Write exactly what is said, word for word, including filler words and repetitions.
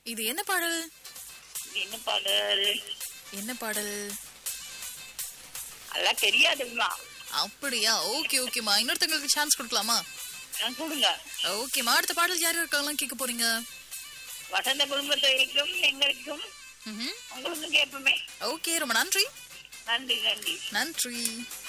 இது என்ன பாடல்? என்ன பாடல்? என்ன பாடல்? அதெல்லாம் தெரியாதுமா. அப்படியா? ஓகே ஓகேமா, இன்னொருத்தங்களுக்கு சான்ஸ் கொடுக்கலாமா? சொல்லுங்க. ஓகேமா, அடுத்த பாடல் யார் இருக்காங்களாம் கேட்க போறீங்க? வசந்த குடும்பத்திற்கும் எங்களுக்கும் உங்களுக்கும் கேட்போமே. ஓகே, ரொம்ப நன்றி. நன்றி நன்றி நன்றி.